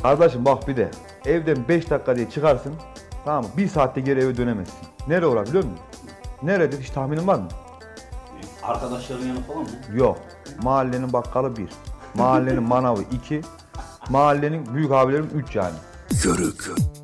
Kardeşim bak bir de evden 5 dakika diye çıkarsın. Tamam mı? 1 saatte geri eve dönemezsin. Nereye uğrar biliyor musun? Neredir? Hiç tahminin var mı? Arkadaşların yanı falan mı? Yok. Mahallenin bakkalı 1. Mahallenin manavı 2. Mahallenin büyük abilerim 3 yani. Yörük.